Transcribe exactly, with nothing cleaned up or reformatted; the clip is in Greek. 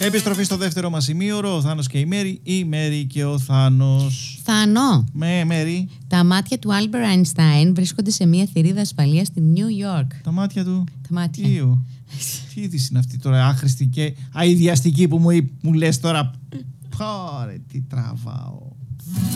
Επιστροφή στο δεύτερο μας ημίωρο, ο Θάνος και η Μέρη, η Μέρη και ο Θάνος. Θάνο. Με Μέρη. Τα μάτια του Άλμπερ Αϊνστάιν βρίσκονται σε μια θηρίδα ασφαλείας στη Νιου Ιόρκ. Τα μάτια του. Τα μάτια. Ήου. Τι είδηση είναι αυτή τώρα, άχρηστη και αειδιαστική που μου, μου λες τώρα. Πάρε, τι τραβάω.